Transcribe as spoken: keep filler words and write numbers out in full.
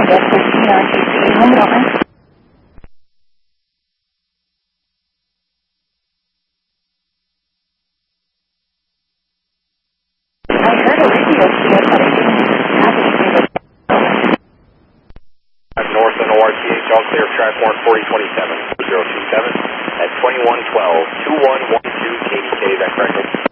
Yes, fifteen R T C, home development. I heard a radio field, but it didn't have anything to do. North and O R T H, all clear, track one forty twenty-seven, zero two seven, at twenty-one twelve, two one one two K D K, is that correct?